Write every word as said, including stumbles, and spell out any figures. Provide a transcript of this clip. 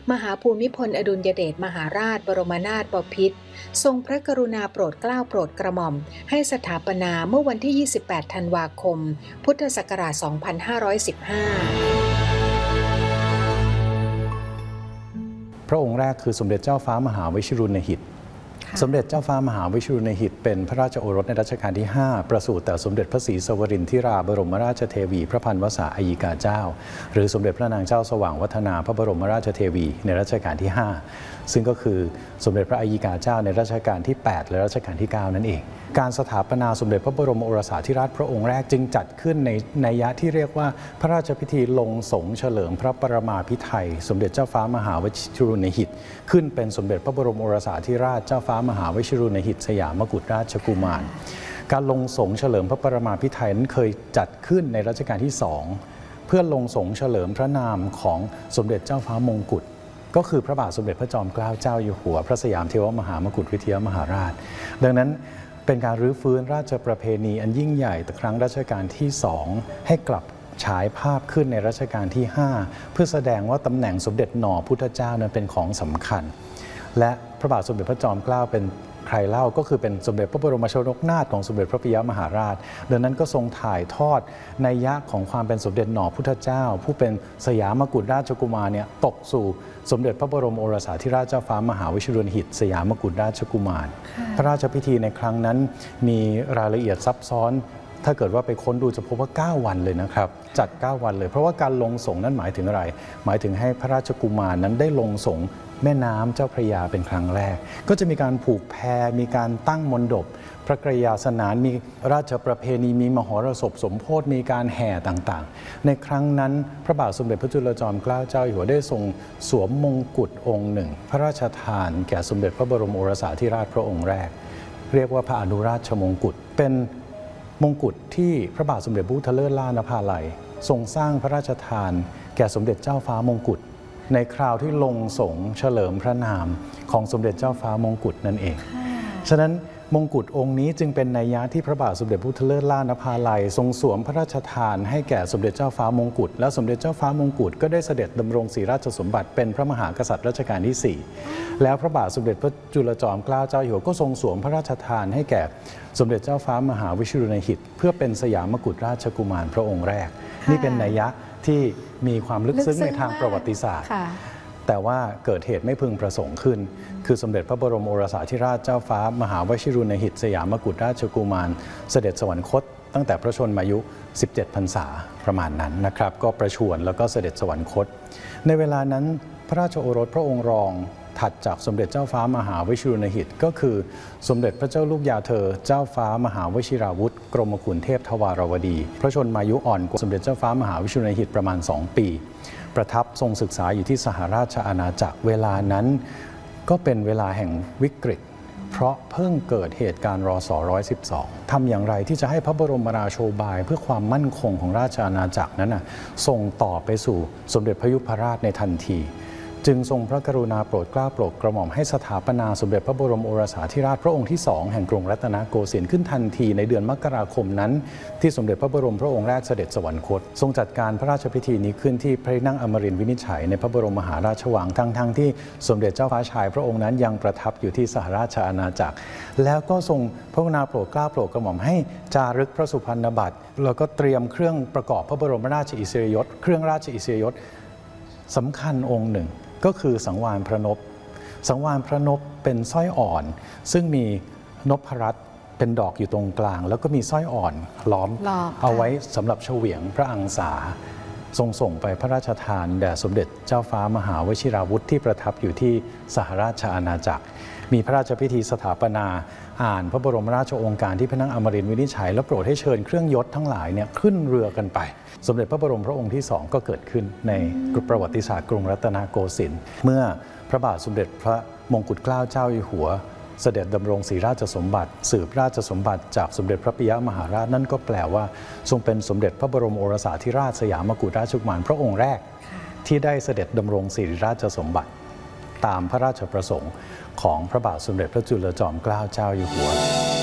มหาภูมิพลอดุลยเดชมหาราชบรมนาถบพิตรทรงพระกรุณาโปรดเกล้าโปรดกระหม่อมให้สถาปนาเมื่อวันที่ ยี่สิบแปด ธันวาคม พุทธศักราช สองพันห้าร้อยสิบห้าพระองค์แรกคือสมเด็จเจ้าฟ้ามหาวชิรุณหิตสมเด็จเจ้าฟ้ามหาวชิรุณหิตเป็นพระราชโอรสในรัชกาลที่ ห้า ประสูติแต่สมเด็จพระศรีสวรินทิราบรมราชเทวีพระพันวษาอัยยิกาเจ้าหรือสมเด็จพระนางเจ้าสว่างวัฒนาพระบรมราชเทวีในรัชกาลที่ ห้า ซึ่งก็คือสมเด็จพระอัยยิกาเจ้าในรัชกาลที่ แปด และรัชกาลที่ เก้า นั่นเองการสถาปนาสมเด็จพระบรมโอรสาธิราชพระองค์แรกจึงจัดขึ้นในนัยยะที่เรียกว่าพระราชพิธีลงสงเฉลิมพระปรมาภิไธยสมเด็จเจ้าฟ้ามหาวชิรุณหิตขึ้นเป็นสมเด็จพระบรมโอรสาธิราชเจ้าฟ้ามหาวชิรุณหิตสยามกุฎราชกุมารการลงสงเฉลิมพระปรมาภิไธยนั้นเคยจัดขึ้นในรัชกาลที่สองเพื่อลงสงเฉลิมพระนามของสมเด็จเจ้าฟ้ามงกุฎก็คือพระบาทสมเด็จพระจอมเกล้าเจ้าอยู่หัวพระสยามเทวมหามกุฎวิทยามหาราชดังนั้นเป็นการรื้อฟื้นราชประเพณีอันยิ่งใหญ่แต่ครั้งรัชกาลที่สองให้กลับฉายภาพขึ้นในรัชกาลที่ห้าเพื่อแสดงว่าตำแหน่งสมเด็จหน่อพุทธเจ้านั้นเป็นของสำคัญและพระบาทสมเด็จพระจอมเกล้าเป็นใครเล่าก็คือเป็นสมเด็จพระบรมชนกนาถของสมเด็จพระปิยมหาราชดังนั้นก็ทรงถ่ายทอดนัยยะของความเป็นสมเด็จหน่อพุทธเจ้าผู้เป็นสยามกุฎราชกุมารเนี่ยตกสู่สมเด็จพระบรมโอรสาธิราชเจ้าฟ้ามหาวชิรุณหิตสยามกุฎราชกุมารพระราชพิธีในครั้งนั้นมีรายละเอียดซับซ้อนถ้าเกิดว่าไปค้นดูจะพบว่าเก้าวันเลยนะครับจัดเก้าวันเลยเพราะว่าการลงสงนั้นหมายถึงอะไรหมายถึงให้พระราชกุมารนั้นได้ลงสงแม่น้ำเจ้าพระยาเป็นครั้งแรกก็จะมีการผูกแพมีการตั้งมณฑปพระกรยาสนานมีราชประเพณีมีมหรสพสมโภชมีการแห่ต่างๆในครั้งนั้นพระบาทสมเด็จพระจุลจอมเกล้าเจ้าอยู่หัวได้ทรงสวมมงกุฎองค์หนึ่งพระราชทานแก่สมเด็จพระบรมโอรสาธิราชพระองค์แรกเรียกว่าพระอนุราชมงกุฎเป็นมงกุฎที่พระบาทสมเด็จพระพุทธเลิศล่านภาลัยทรงสร้างพระราชทานแก่สมเด็จเจ้าฟ้ามงกุฎในคราวที่ลงสงเฉลิมพระนามของสมเด็จเจ้าฟ้ามงกุฎนั่นเองฉะนั้นมงกุฎองค์นี้จึงเป็นนัยยะที่พระบาทสมเด็จพระพุทธเลิศล่านภาลัยทรงสวมพระราชทานให้แก่สมเด็จเจ้าฟ้ามงกุฎและสมเด็จเจ้าฟ้ามงกุฎก็ได้เสด็จดำรงศรีราชสมบัติเป็นพระมหากษัตริย์รัชกาลที่สี่แล้วพระบาทสมเด็จพระจุลจอมเกล้าเจ้าอยู่หัวก็ทรงสวมพระราชทานให้แก่สมเด็จเจ้าฟ้ามหาวชิรุณหิตเพื่อเป็นสยามกุฎราชกุมารพระองค์แรกนี่เป็นนัยยะที่มีความลึกซึ้งในทางประวัติศาสตร์แต่ว่าเกิดเหตุไม่พึงประสงค์ขึ้นคือสมเด็จพระบรมโอรสาธิราชเจ้าฟ้ามหาวชิรุณหิตสยามกุฎราชกุมารเสด็จสวรรคตตั้งแต่พระชนมายุสิบเจ็ดพรรษาประมาณนั้นนะครับก็ประชวรแล้วก็เสด็จสวรรคตในเวลานั้นพระราชโอรสพระองค์รองถัดจากสมเด็จเจ้าฟ้ามหาวชิรุณหิตก็คือสมเด็จพระเจ้าลูกยาเธอเจ้าฟ้ามหาวชิราวุธกรมขุนเทพทวารวดีพระชนมายุอ่อนกว่าสมเด็จเจ้าฟ้ามหาวชิรุณหิตประมาณสองปีประทับทรงศึกษาอยู่ที่สหราชอาณาจักรเวลานั้นก็เป็นเวลาแห่งวิกฤตเพราะเพิ่งเกิดเหตุการณ์รศหนึ่งร้อยสิบสองทำอย่างไรที่จะให้พระบรมราโชบายเพื่อความมั่นคงของราชอาณาจักรนั้นนะส่งต่อไปสู่สมเด็จพระยุพราชในทันทีจึงทรงพระกรุณาโปรดเกล้าโปรดกระหม่อมให้สถาปนาสมเด็จพระบรมโอรสาธิราชพระองค์ที่สองแห่งกรุงรัตนโกสินทร์ขึ้นทันทีในเดือนมกราคมนั้นที่สมเด็จพระบรมพระองค์แรกเสด็จสวรรคตทรงจัดการพระราชพิธีนี้ขึ้นที่พระที่นั่งอมรินทร์วินิจฉัยในพระบรมมหาราชวังทั้งทั้งที่สมเด็จเจ้าฟ้าชายพระองค์นั้นยังประทับอยู่ที่สหราชอาณาจักรแล้วก็ทรงพระกรุณาโปรดเกล้าโปรดกระหม่อมให้จารึกพระสุพรรณบัตรแล้วก็เตรียมเครื่องประกอบพระบรมราชอิสริยยศเครื่องราชอิสริยยศสำคัญองค์หนึ่งก็คือสังวาลพระนพสังวาลพระนพเป็นสร้อยอ่อนซึ่งมีนพรัตน์เป็นดอกอยู่ตรงกลางแล้วก็มีสร้อยอ่อนล้อมเอาไว้สำหรับเฉวียงพระอังสาทรงส่งไปพระราชทานแด่สมเด็จเจ้าฟ้ามหาวชิราวุธที่ประทับอยู่ที่สหราชอาณาจักรมีพระราชพิธีสถาปนาอ่านพระบรมราชโองการที่พระนั่งอมรินทร์วินิจฉัยและโปรดให้เชิญเครื่องยศทั้งหลายเนี่ยขึ้นเรือกันไปสมเด็จพระบรมพระองค์ที่สองก็เกิดขึ้นในประวัติศาสตร์กรุงรัตนโกสินทร์เมื่อพระบาทสมเด็จพระมงกุฎเกล้าเจ้าอยู่หัวเสด็จดำรงศรีราชสมบัติสืบราชสมบัติจากสมเด็จพระปิยมหาราชนั่นก็แปลว่าทรงเป็นสมเด็จพระบรมโอรสาธิราชสยามกุฎราชกุมารพระองค์แรกที่ได้เสด็จดำรงศรีราชสมบัติตามพระราชประสงค์ของพระบาทสมเด็จพระจุลจอมเกล้าเจ้าอยู่หัว